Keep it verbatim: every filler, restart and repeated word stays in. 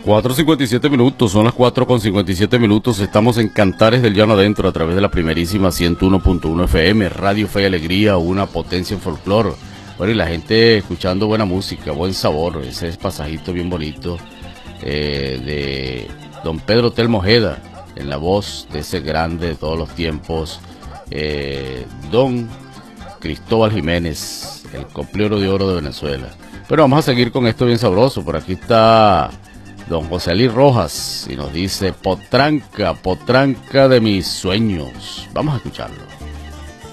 cuatro cincuenta y siete minutos, son las cuatro con cincuenta y siete minutos. Estamos en Cantares del Llano Adentro a través de la primerísima ciento uno punto uno F M, Radio Fe y Alegría, una potencia en folclore. Bueno, y la gente escuchando buena música, buen sabor, ese es pasajito bien bonito eh, de don Pedro Telmo Ojeda, en la voz de ese grande de todos los tiempos, eh, don Cristóbal Jiménez, el coplero de oro de Venezuela. Pero vamos a seguir con esto bien sabroso. Por aquí está don José Ali Rojas y nos dice: potranca, potranca de mis sueños. Vamos a escucharlo.